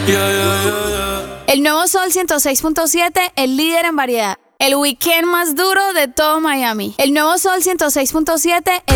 El nuevo Sol 106.7, el líder en variedad. El weekend más duro de todo Miami. El nuevo Sol 106.7,